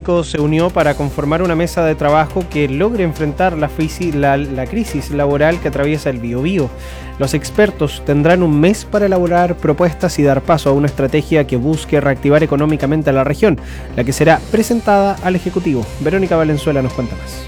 técnico se unió para conformar una mesa de trabajo que logre enfrentar la crisis laboral que atraviesa el Biobío. Los expertos tendrán un mes para elaborar propuestas y dar paso a una estrategia que busque reactivar económicamente a la región, la que será presentada al Ejecutivo. Verónica Valenzuela nos cuenta más.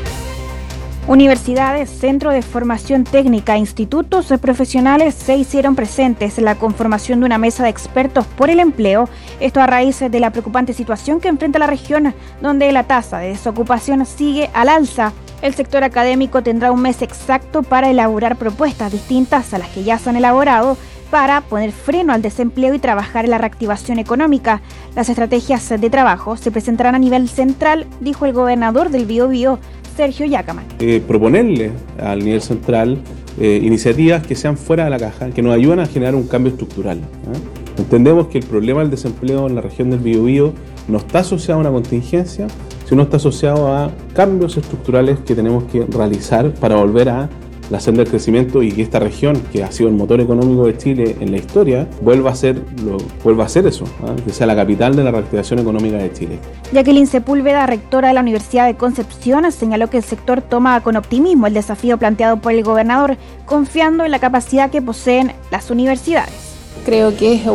Universidades, centros de formación técnica e institutos profesionales se hicieron presentes en la conformación de una mesa de expertos por el empleo, esto a raíz de la preocupante situación que enfrenta la región, donde la tasa de desocupación sigue al alza. El sector académico tendrá un mes exacto para elaborar propuestas distintas a las que ya se han elaborado para poner freno al desempleo y trabajar en la reactivación económica. Las estrategias de trabajo se presentarán a nivel central, dijo el gobernador del Biobío, Sergio Yacaman. Proponerle al nivel central iniciativas que sean fuera de la caja, que nos ayuden a generar un cambio estructural. Entendemos que el problema del desempleo en la región del Biobío no está asociado a una contingencia, sino está asociado a cambios estructurales que tenemos que realizar para volver a la senda del crecimiento y que esta región, que ha sido el motor económico de Chile en la historia, vuelva a ser eso, que sea la capital de la reactivación económica de Chile. Jacqueline Sepúlveda, rectora de la Universidad de Concepción, señaló que el sector toma con optimismo el desafío planteado por el gobernador, confiando en la capacidad que poseen las universidades. Creo que es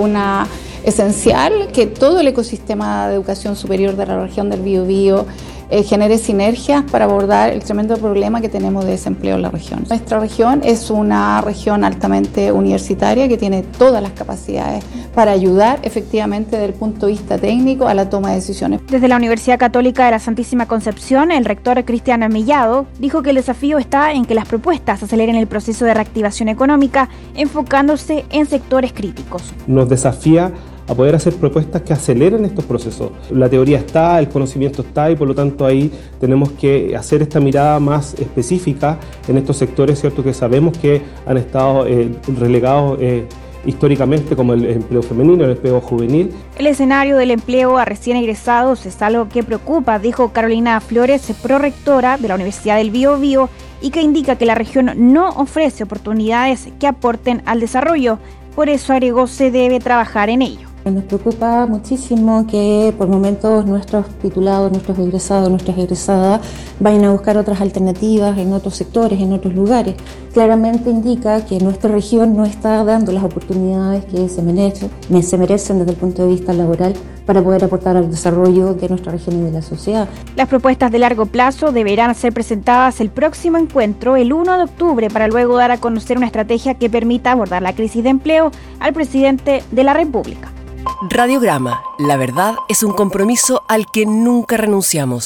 esencial que todo el ecosistema de educación superior de la región del Biobío genere sinergias para abordar el tremendo problema que tenemos de desempleo en la región. Nuestra región es una región altamente universitaria que tiene todas las capacidades para ayudar efectivamente desde el punto de vista técnico a la toma de decisiones. Desde la Universidad Católica de la Santísima Concepción, el rector Cristian Millado dijo que el desafío está en que las propuestas aceleren el proceso de reactivación económica, enfocándose en sectores críticos. Nos desafía a poder hacer propuestas que aceleren estos procesos. La teoría está, el conocimiento está y por lo tanto ahí tenemos que hacer esta mirada más específica en estos sectores, ¿cierto?, que sabemos que han estado relegados históricamente, como el empleo femenino, el empleo juvenil. El escenario del empleo a recién egresados es algo que preocupa, dijo Carolina Flores, prorectora de la Universidad del Biobío, y que indica que la región no ofrece oportunidades que aporten al desarrollo. Por eso, agregó, se debe trabajar en ello. Nos preocupa muchísimo que por momentos nuestros titulados, nuestros egresados, nuestras egresadas vayan a buscar otras alternativas en otros sectores, en otros lugares. Claramente indica que nuestra región no está dando las oportunidades que se merecen desde el punto de vista laboral para poder aportar al desarrollo de nuestra región y de la sociedad. Las propuestas de largo plazo deberán ser presentadas el próximo encuentro, el 1 de octubre, para luego dar a conocer una estrategia que permita abordar la crisis de empleo al presidente de la República. Radiograma, la verdad es un compromiso al que nunca renunciamos.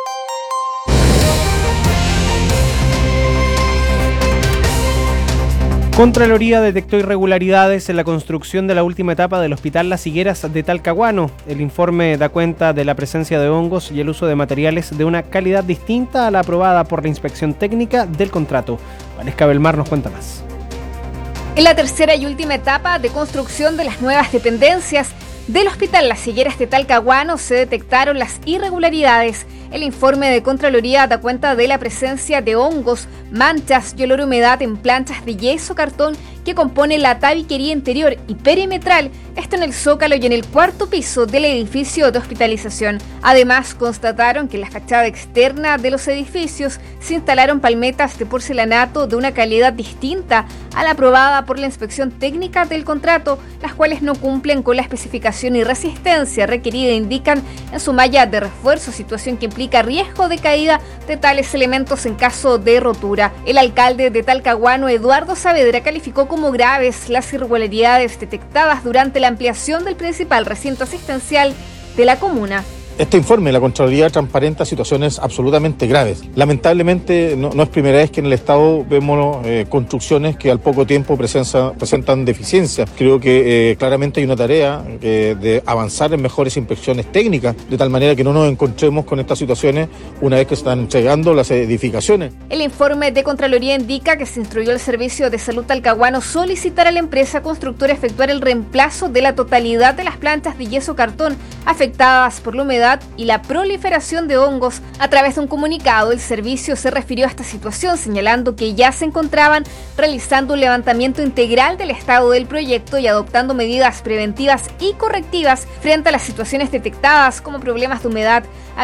Contraloría detectó irregularidades en la construcción de la última etapa del Hospital Las Higueras de Talcahuano. El informe da cuenta de la presencia de hongos y el uso de materiales de una calidad distinta a la aprobada por la inspección técnica del contrato. Valesca Belmar nos cuenta más. En la tercera y última etapa de construcción de las nuevas dependencias del Hospital Las Higueras de Talcahuano se detectaron las irregularidades. El informe de Contraloría da cuenta de la presencia de hongos, manchas y olor a humedad en planchas de yeso cartón que compone la tabiquería interior y perimetral, esto en el zócalo y en el cuarto piso del edificio de hospitalización. Además, constataron que en la fachada externa de los edificios se instalaron palmetas de porcelanato de una calidad distinta a la aprobada por la inspección técnica del contrato, las cuales no cumplen con la especificación y resistencia requerida, indican en su malla de refuerzo, situación que implica riesgo de caída de tales elementos en caso de rotura. El alcalde de Talcahuano, Eduardo Saavedra, calificó como graves las irregularidades detectadas durante la ampliación del principal recinto asistencial de la comuna. Este informe de la Contraloría transparenta situaciones absolutamente graves. Lamentablemente no es primera vez que en el Estado vemos construcciones que al poco tiempo presentan deficiencias. Creo que claramente hay una tarea de avanzar en mejores inspecciones técnicas, de tal manera que no nos encontremos con estas situaciones una vez que se están entregando las edificaciones. El informe de Contraloría indica que se instruyó al Servicio de Salud Talcahuano solicitar a la empresa constructora efectuar el reemplazo de la totalidad de las plantas de yeso cartón afectadas por la humedad y la proliferación de hongos. A través de un comunicado, el servicio se refirió a esta situación, señalando que ya se encontraban realizando un levantamiento integral del estado del proyecto y adoptando medidas preventivas y correctivas frente a las situaciones detectadas como problemas de humedad,